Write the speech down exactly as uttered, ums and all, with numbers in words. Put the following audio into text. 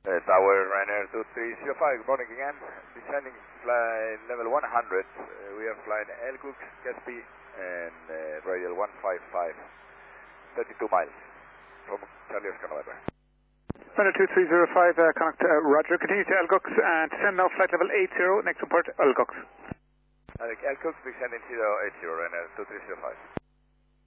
Uh, tower Ryanair two three zero five, good morning again. Descending flight level one hundred. Uh, we are flying Elcook, Gatsby, and uh, radial one five five, thirty-two miles from Charlie Oscar November. Ryanair two three zero five, uh, connect uh, Roger. Continue to Elcook and descend now flight level eighty, next report Elcook. Uh, Elcook descending zero eight zero, Ryanair two three zero five.